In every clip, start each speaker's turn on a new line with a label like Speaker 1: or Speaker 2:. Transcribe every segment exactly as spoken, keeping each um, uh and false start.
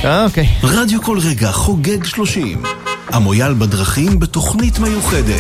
Speaker 1: אוקיי.
Speaker 2: רדיו כל רגע חוגג שלושים. המויאל בדרכים בתוכנית מיוחדת.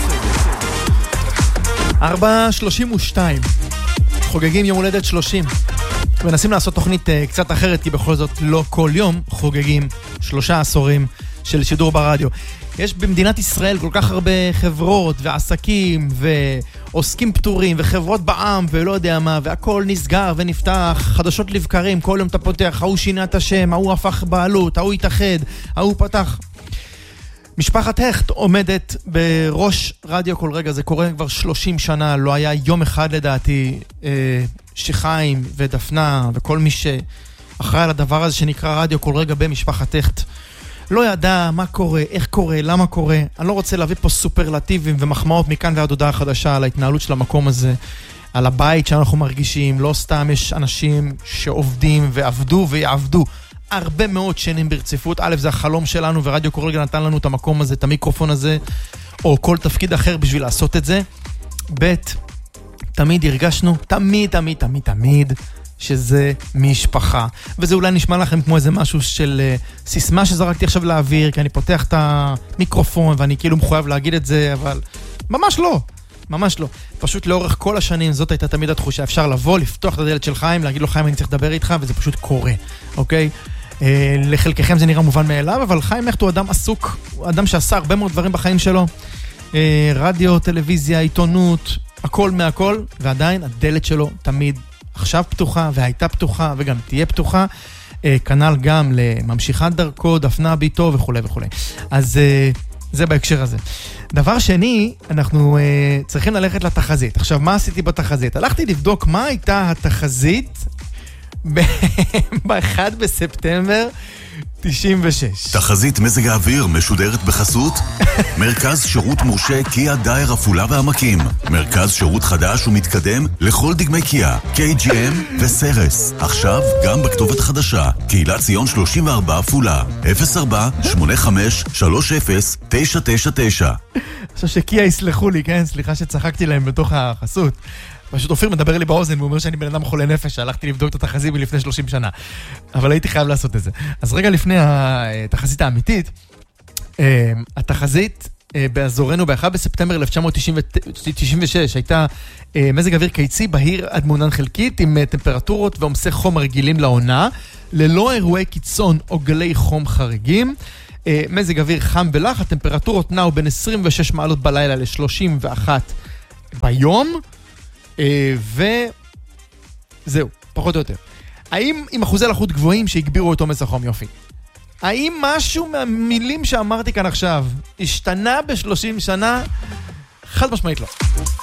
Speaker 1: ארבע שלושים ושתיים. חוגגים יום הולדת שלושים. מנסים לעשות תוכנית uh, קצת אחרת, כי בכל זאת לא כל יום חוגגים שלושה עשורים של שידור ברדיו. יש במדינת ישראל כל כך הרבה חברות ועסקים ועוסקים פטורים וחברות בעם ולא יודע מה, והכל נסגר ונפתח, חדשות לבקרים, כל יום אתה פותח, ההוא שינה את השם, ההוא הפך בעלות, ההוא התאחד, ההוא פתח. משפחת הכט עומדת בראש רדיו כל רגע, זה קורה כבר שלושים שנה, לא היה יום אחד לדעתי שחיים ודפנה וכל מי שאחראי על הדבר הזה שנקרא רדיו כל רגע במשפחת הכט לא ידע מה קורה, איך קורה, למה קורה. אני לא רוצה להביא פה סופרלטיבים ומחמאות מכאן ועד הודעה חדשה על ההתנהלות של המקום הזה, על הבית שאנחנו מרגישים. לא סתם יש אנשים שעובדים ועבדו ויעבדו הרבה מאוד שנים ברציפות. א', זה החלום שלנו, ורדיו כל רגע נתן לנו את המקום הזה, את המיקרופון הזה, או כל תפקיד אחר בשביל לעשות את זה. ב', תמיד הרגשנו, תמיד, תמיד, תמיד, תמיד, שזה משפחה. וזה אולי נשמע לכם כמו איזה משהו של uh, סיסמה שזרקתי עכשיו לאוויר, כי אני פותח את המיקרופון ואני כאילו מחויב להגיד את זה, אבל ממש לא. ממש לא. פשוט לאורך כל השנים זאת הייתה תמיד התחושה. אפשר לבוא, לפתוח את הדלת של חיים, להגיד לו חיים אני צריך לדבר איתך, וזה פשוט קורה. אוקיי? אה, לחלקכם זה נראה מובן מאליו, אבל חיים הכט הוא אדם עסוק, הוא אדם שעשה הרבה מאוד דברים בחיים שלו. אה, רדיו, טלוויזיה, עיתונות, הכל מהכל, ועדיין הדלת שלו תמיד עכשיו פתוחה, והייתה פתוחה, וגם תהיה פתוחה. אה, כנ"ל גם לממשיכת דרכו, דפנה ביתו וכו' וכו'. אז אה, זה בהקשר הזה. דבר שני, אנחנו uh, צריכים ללכת לתחזית. עכשיו, מה עשיתי בתחזית? הלכתי לבדוק מה הייתה התחזית ב-אחד בספטמבר תשעים ושש.
Speaker 2: תחזית מזג האוויר משודרת בחסות מרכז שירות מורשה קיה דייר עפולה והעמקים. מרכז שירות חדש ומתקדם לכל דגמי קיה, קיי ג'י אם וסרס. עכשיו גם בכתובת חדשה, קהילת ציון שלושים וארבע עפולה, אפס ארבע שמונה חמש שלוש אפס תשע תשע תשע.
Speaker 1: עכשיו שקיה יסלחו לי, כן? סליחה שצחקתי להם בתוך החסות. פשוט אופיר מדבר לי באוזן, והוא אומר שאני בן אדם חולה נפש, שהלכתי לבדוק את התחזית מלפני שלושים שנה. אבל הייתי חייב לעשות את זה. אז רגע לפני התחזית האמיתית, התחזית באזורנו ב-אחד בספטמבר אלף תשע מאות תשעים ושש הייתה מזג אוויר קיצי, בהיר עד מעונן חלקית, עם טמפרטורות ועומסי חום רגילים לעונה, ללא אירועי קיצון או גלי חום חריגים. מזג אוויר חם ולח, הטמפרטורות נעו בין עשרים ושש מעלות בלילה ל-שלושים ואחת ביום. וזהו, פחות או יותר. האם עם אחוזי לחות גבוהים שהגבירו את עומס החום? יופי. האם משהו מהמילים שאמרתי כאן עכשיו השתנה ב-שלושים שנה? חד משמעית לא.